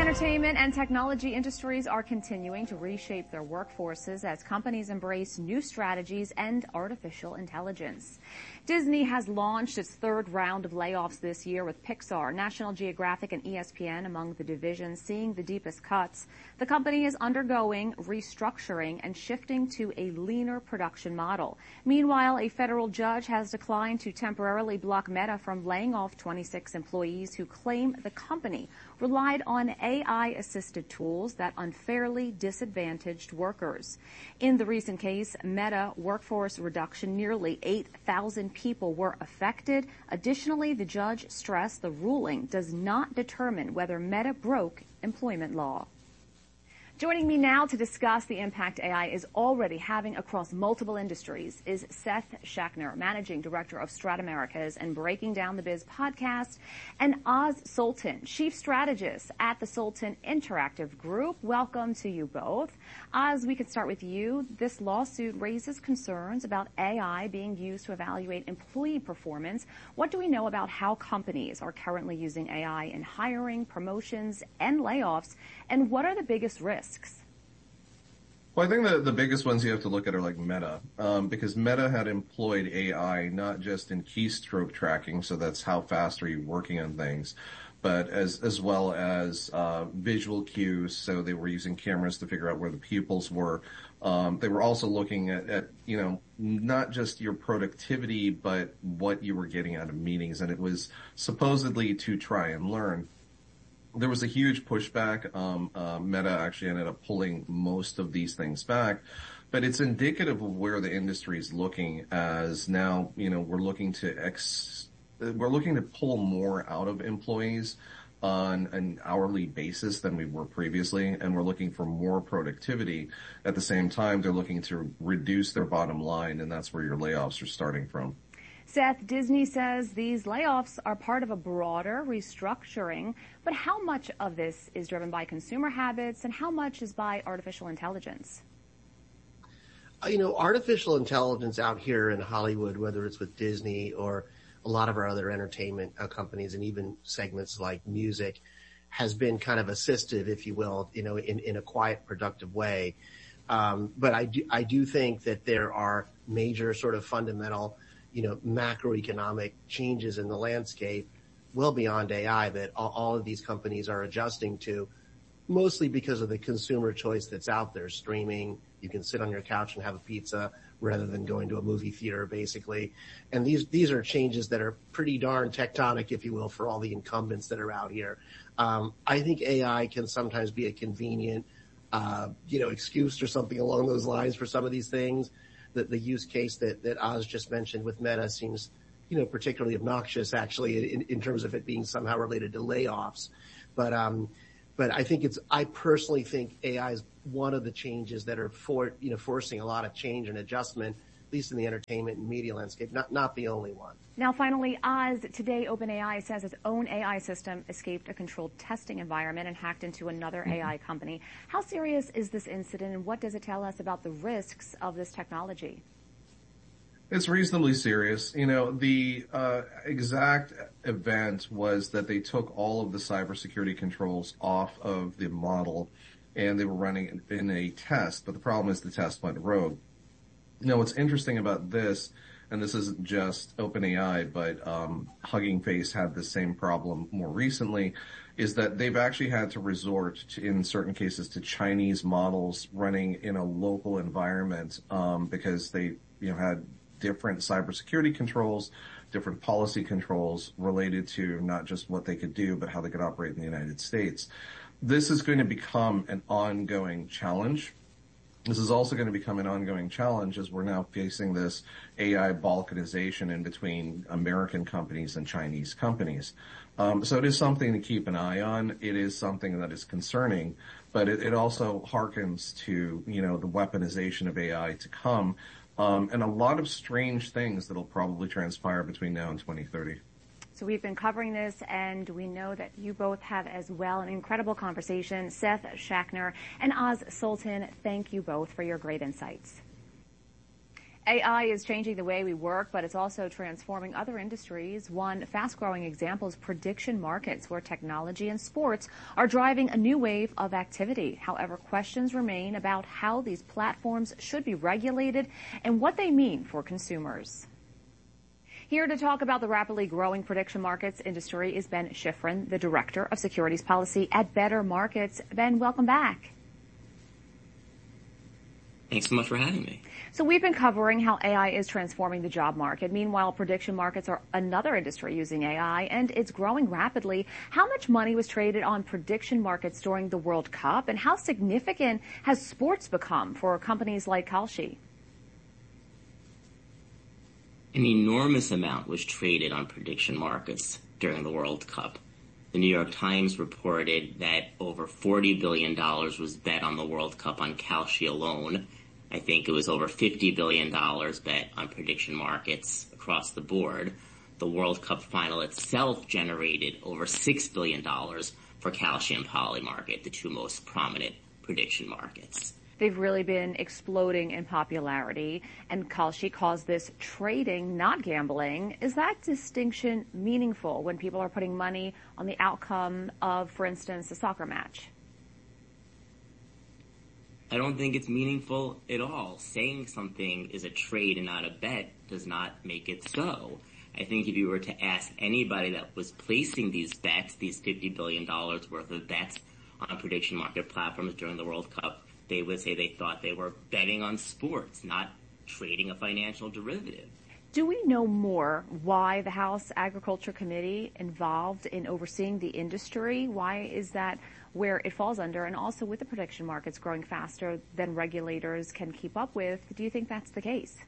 entertainment and technology industries are continuing to reshape their workforces as companies embrace new strategies and artificial intelligence. Disney has launched its third round of layoffs this year, with Pixar, National Geographic, and ESPN among the divisions seeing the deepest cuts. The company is undergoing restructuring and shifting to a leaner production model. Meanwhile, a federal judge has declined to temporarily block Meta from laying off 26 employees who claim the company relied on AI-assisted tools that unfairly disadvantaged workers. In the recent case, Meta workforce reduction, nearly 8,000 people were affected. Additionally, the judge stressed the ruling does not determine whether Meta broke employment law. Joining me now to discuss the impact AI is already having across multiple industries is Seth Schachner, Managing Director of Strat Americas and Breaking Down the Biz podcast, and Oz Sultan, Chief Strategist at the Sultan Interactive Group. Welcome to you both. Oz, we could start with you. This lawsuit raises concerns about AI being used to evaluate employee performance. What do we know about how companies are currently using AI in hiring, promotions, and layoffs, and what are the biggest risks? Well, I think the biggest ones you have to look at are like Meta, because Meta had employed AI not just in keystroke tracking, so that's how fast are you working on things, but as well as visual cues. So they were using cameras to figure out where the pupils were. They were also looking at not just your productivity, but what you were getting out of meetings, and it was supposedly to try and learn. There was a huge pushback. Meta actually ended up pulling most of these things back, but it's indicative of where the industry is looking, as now, we're looking to pull more out of employees on an hourly basis than we were previously, and we're looking for more productivity. At the same time, they're looking to reduce their bottom line, and that's where your layoffs are starting from. Seth, Disney says these layoffs are part of a broader restructuring, but how much of this is driven by consumer habits and how much is by artificial intelligence? Artificial intelligence out here in Hollywood, whether it's with Disney or a lot of our other entertainment companies and even segments like music, has been kind of assisted, if you will, in a quiet, productive way. But I do think that there are major sort of fundamental macroeconomic changes in the landscape well beyond AI that all of these companies are adjusting to, mostly because of the consumer choice that's out there. Streaming, you can sit on your couch and have a pizza rather than going to a movie theater, basically. And these are changes that are pretty darn tectonic, if you will, for all the incumbents that are out here. I think AI can sometimes be a convenient, excuse or something along those lines for some of these things. The use case that Oz just mentioned with Meta seems, particularly obnoxious, actually, in terms of it being somehow related to layoffs. But I personally think AI is one of the changes that are forcing a lot of change and adjustment, at least in the entertainment and media landscape, not the only one. Now, finally, Oz, today OpenAI says its own AI system escaped a controlled testing environment and hacked into another AI company. How serious is this incident, and what does it tell us about the risks of this technology? It's reasonably serious. The exact event was that they took all of the cybersecurity controls off of the model, and they were running in a test, but the problem is the test went rogue. What's interesting about this, and this isn't just OpenAI, but Hugging Face had the same problem more recently, is that they've actually had to resort to, in certain cases, to Chinese models running in a local environment because they had different cybersecurity controls, different policy controls related to not just what they could do, but how they could operate in the United States. This is going to become an ongoing challenge. This is also going to become an ongoing challenge as we're now facing this AI balkanization in between American companies and Chinese companies. So it is something to keep an eye on. It is something that is concerning, but it also harkens to, the weaponization of AI to come, and a lot of strange things that'll probably transpire between now and 2030. So we've been covering this, and we know that you both have as well. An incredible conversation. Seth Schachner and Oz Sultan, thank you both for your great insights. AI is changing the way we work, but it's also transforming other industries. One fast-growing example is prediction markets, where technology and sports are driving a new wave of activity. However, questions remain about how these platforms should be regulated and what they mean for consumers. Here to talk about the rapidly growing prediction markets industry is Ben Shifrin, the Director of Securities Policy at Better Markets. Ben, welcome back. Thanks so much for having me. So we've been covering how AI is transforming the job market. Meanwhile, prediction markets are another industry using AI, and it's growing rapidly. How much money was traded on prediction markets during the World Cup, and how significant has sports become for companies like Kalshi? An enormous amount was traded on prediction markets during the World Cup. The New York Times reported that over $40 billion was bet on the World Cup on Kalshi alone. I think it was over $50 billion bet on prediction markets across the board. The World Cup final itself generated over $6 billion for Kalshi and Polymarket, the two most prominent prediction markets. They've really been exploding in popularity, and Kalshi calls this trading, not gambling. Is that distinction meaningful when people are putting money on the outcome of, for instance, a soccer match? I don't think it's meaningful at all. Saying something is a trade and not a bet does not make it so. I think if you were to ask anybody that was placing these bets, these $50 billion worth of bets on prediction market platforms during the World Cup, they would say they thought they were betting on sports, not trading a financial derivative. Do we know more why the House Agriculture Committee involved in overseeing the industry? Why is that where it falls under? And also with the prediction markets growing faster than regulators can keep up with, do you think that's the case?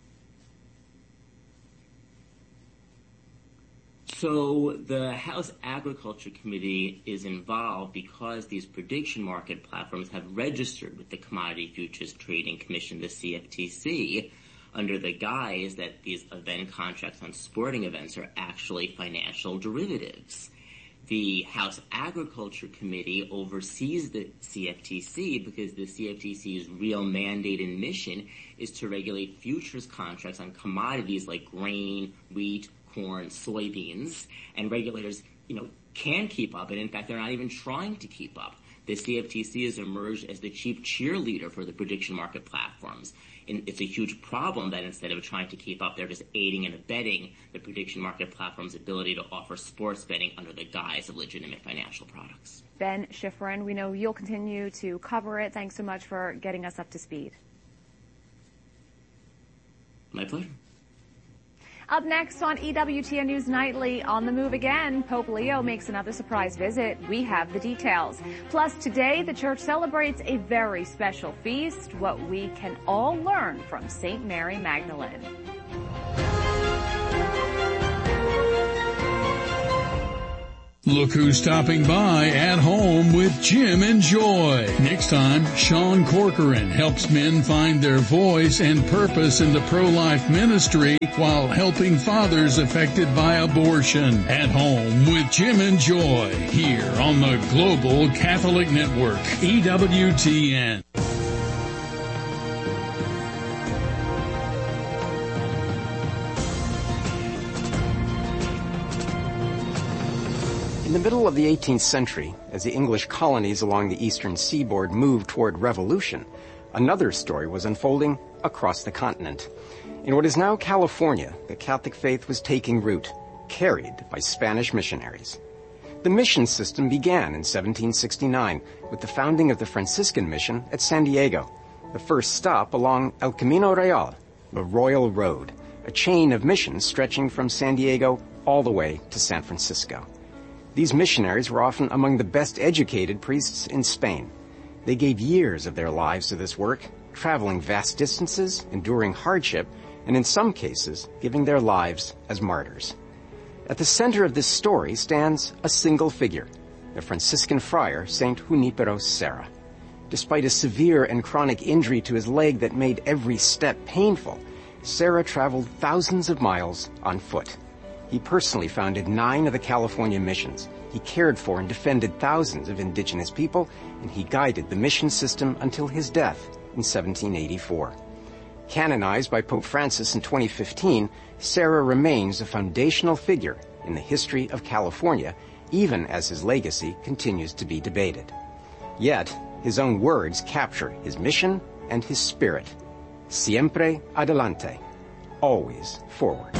So the House Agriculture Committee is involved because these prediction market platforms have registered with the Commodity Futures Trading Commission, the CFTC, under the guise that these event contracts on sporting events are actually financial derivatives. The House Agriculture Committee oversees the CFTC because the CFTC's real mandate and mission is to regulate futures contracts on commodities like grain, wheat, corn, soybeans, and regulators, can keep up, and in fact, they're not even trying to keep up. The CFTC has emerged as the chief cheerleader for the prediction market platforms. And it's a huge problem that instead of trying to keep up, they're just aiding and abetting the prediction market platform's ability to offer sports betting under the guise of legitimate financial products. Ben Shifrin, we know you'll continue to cover it. Thanks so much for getting us up to speed. My pleasure. Up next on EWTN News Nightly, on the move again, Pope Leo makes another surprise visit. We have the details. Plus, today, the church celebrates a very special feast, what we can all learn from St. Mary Magdalene. Look who's stopping by at home with Jim and Joy. Next time, Sean Corcoran helps men find their voice and purpose in the pro-life ministry while helping fathers affected by abortion. At home with Jim and Joy, here on the Global Catholic Network, EWTN. In the middle of the 18th century, as the English colonies along the eastern seaboard moved toward revolution, another story was unfolding across the continent. In what is now California, the Catholic faith was taking root, carried by Spanish missionaries. The mission system began in 1769 with the founding of the Franciscan Mission at San Diego, the first stop along El Camino Real, the Royal Road, a chain of missions stretching from San Diego all the way to San Francisco. These missionaries were often among the best educated priests in Spain. They gave years of their lives to this work, traveling vast distances, enduring hardship, and in some cases, giving their lives as martyrs. At the center of this story stands a single figure, the Franciscan friar, Saint Junipero Serra. Despite a severe and chronic injury to his leg that made every step painful, Serra traveled thousands of miles on foot. He personally founded 9 of the California missions. He cared for and defended thousands of indigenous people, and he guided the mission system until his death in 1784. Canonized by Pope Francis in 2015, Sarah remains a foundational figure in the history of California, even as his legacy continues to be debated. Yet, his own words capture his mission and his spirit. Siempre adelante. Always forward.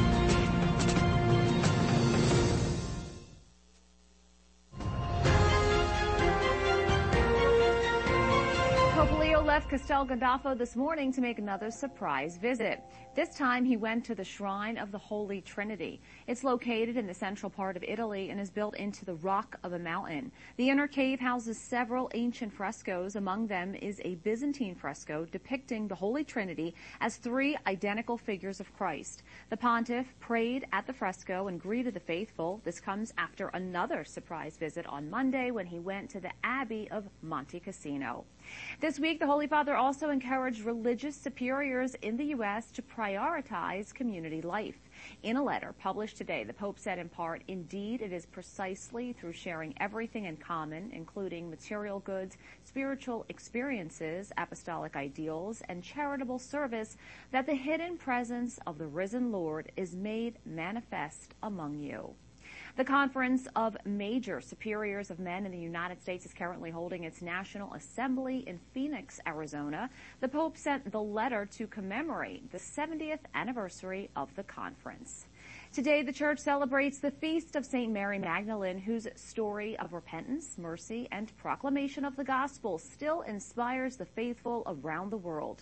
Left Castel Gandolfo this morning to make another surprise visit. This time he went to the Shrine of the Holy Trinity. It's located in the central part of Italy and is built into the rock of a mountain. The inner cave houses several ancient frescoes. Among them is a Byzantine fresco depicting the Holy Trinity as three identical figures of Christ. The pontiff prayed at the fresco and greeted the faithful. This comes after another surprise visit on Monday when he went to the Abbey of Monte Cassino. This week, the Holy Father also encouraged religious superiors in the U.S. to prioritize community life. In a letter published today, the Pope said in part, "Indeed, it is precisely through sharing everything in common, including material goods, spiritual experiences, apostolic ideals, and charitable service, that the hidden presence of the risen Lord is made manifest among you." The Conference of Major Superiors of Men in the United States is currently holding its National Assembly in Phoenix, Arizona. The Pope sent the letter to commemorate the 70th anniversary of the conference. Today, the Church celebrates the feast of St. Mary Magdalene, whose story of repentance, mercy, and proclamation of the gospel still inspires the faithful around the world.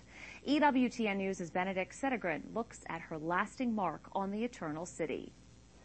EWTN News' Benedict Sedegren looks at her lasting mark on the Eternal City.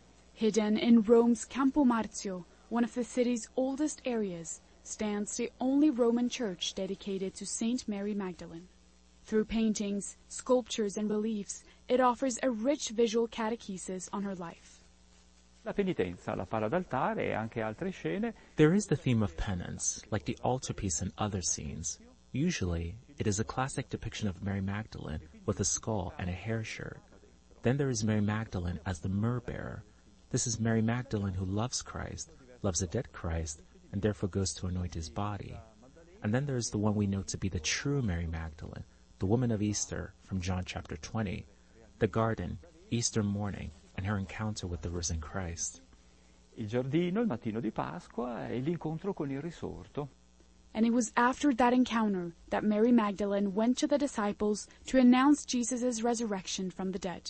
Hidden in Rome's Campo Marzio, one of the city's oldest areas, stands the only Roman church dedicated to Saint Mary Magdalene. Through paintings, sculptures, and reliefs, it offers a rich visual catechesis on her life. La penitenza, la pala d'altare e anche altre scene. There is the theme of penance, like the altarpiece and other scenes. Usually, it is a classic depiction of Mary Magdalene with a skull and a hair shirt. Then there is Mary Magdalene as the myrrh bearer. This is Mary Magdalene who loves Christ, loves a dead Christ, and therefore goes to anoint his body. And then there is the one we know to be the true Mary Magdalene, the woman of Easter from John chapter 20, the garden, Easter morning, and her encounter with the risen Christ. Il giardino, il mattino di Pasqua e l'incontro con il risorto. And it was after that encounter that Mary Magdalene went to the disciples to announce Jesus' resurrection from the dead.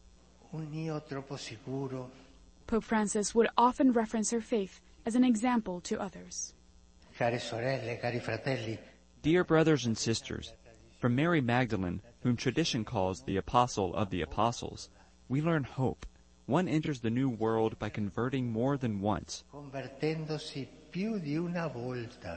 Un io troppo sicuro. Pope Francis would often reference her faith as an example to others. Care sorelle, cari fratelli. Dear brothers and sisters, from Mary Magdalene, whom tradition calls the Apostle of the Apostles, we learn hope. One enters the new world by converting more than once. Convertendosi più di una volta.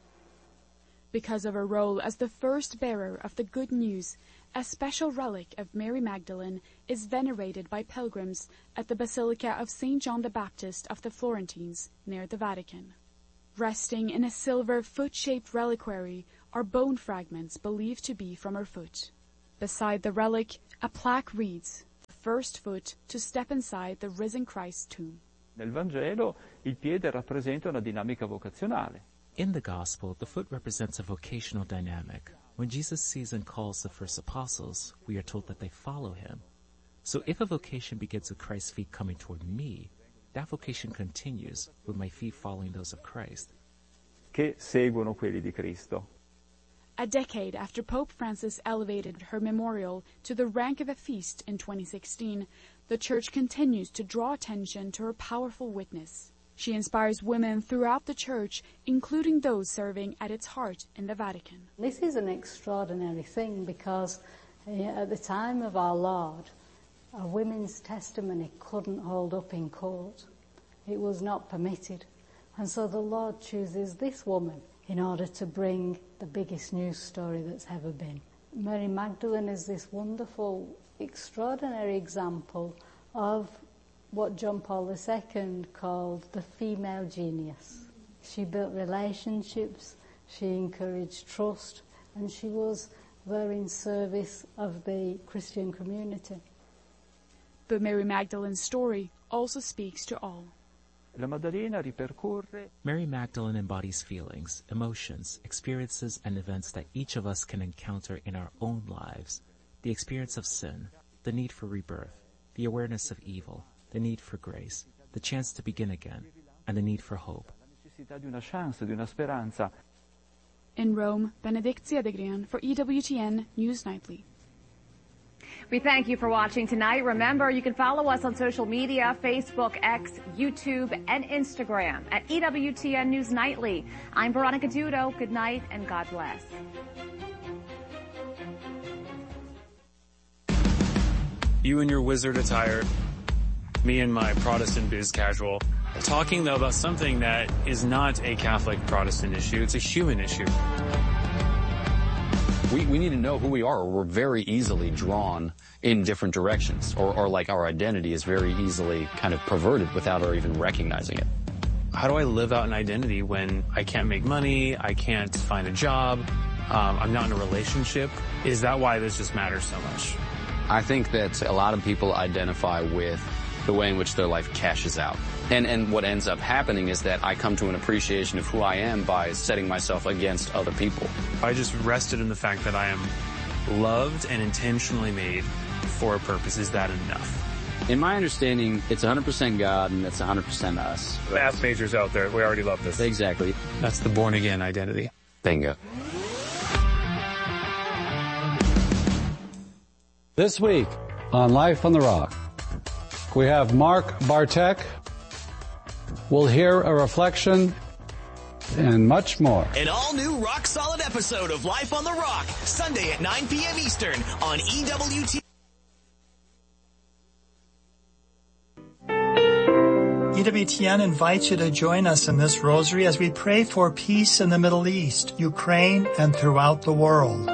Because of her role as the first bearer of the good news, a special relic of Mary Magdalene is venerated by pilgrims at the Basilica of St. John the Baptist of the Florentines, near the Vatican. Resting in a silver foot-shaped reliquary are bone fragments believed to be from her foot. Beside the relic, a plaque reads, "The first foot to step inside the risen Christ's tomb." Nel Vangelo il piede rappresenta una dinamica vocazionale. In the Gospel, the foot represents a vocational dynamic. When Jesus sees and calls the first apostles, we are told that they follow him. So if a vocation begins with Christ's feet coming toward me, that vocation continues with my feet following those of Christ. Che seguono quelli di Cristo. A decade after Pope Francis elevated her memorial to the rank of a feast in 2016, the Church continues to draw attention to her powerful witness. She inspires women throughout the Church, including those serving at its heart in the Vatican. This is an extraordinary thing because at the time of our Lord, a women's testimony couldn't hold up in court. It was not permitted. And so the Lord chooses this woman in order to bring the biggest news story that's ever been. Mary Magdalene is this wonderful, extraordinary example of what John Paul II called the female genius. She built relationships, she encouraged trust, and she was there in service of the Christian community. But Mary Magdalene's story also speaks to all. La Maddalena ripercorre. Mary Magdalene embodies feelings, emotions, experiences, and events that each of us can encounter in our own lives. the experience of sin, the need for rebirth, the awareness of evil, the need for grace, the chance to begin again, and the need for hope. In Rome, Benedict Cedergren for EWTN News Nightly. We thank you for watching tonight. Remember, you can follow us on social media, Facebook, X, YouTube, and Instagram at EWTN News Nightly. I'm Veronica Dudo. Good night and God bless. You in your wizard attire, me in my Protestant biz casual, talking though about something that is not a Catholic Protestant issue, it's a human issue. We need to know who we are, or we're very easily drawn in different directions, or like our identity is very easily kind of perverted without our even recognizing it. How do I live out an identity when I can't make money, I can't find a job, I'm not in a relationship? Is that why this just matters so much? I think that a lot of people identify with the way in which their life cashes out. And what ends up happening is that I come to an appreciation of who I am by setting myself against other people. I just rested in the fact that I am loved and intentionally made for a purpose. Is that enough? In my understanding, it's 100% God and it's 100% us. Math majors out there, we already love this. Exactly. That's the born-again identity. Bingo. This week on Life on the Rock, we have Mark Bartek. We'll hear a reflection and much more. An all-new rock-solid episode of Life on the Rock, Sunday at 9 p.m. Eastern on EWT. EWTN invites you to join us in this rosary as we pray for peace in the Middle East, Ukraine, and throughout the world.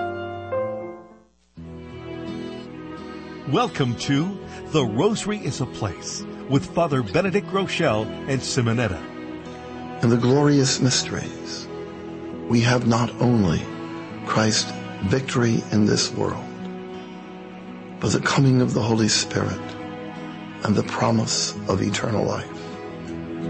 Welcome to The Rosary is a Place with Father Benedict Rochelle and Simonetta. In the glorious mysteries, we have not only Christ's victory in this world, but the coming of the Holy Spirit and the promise of eternal life.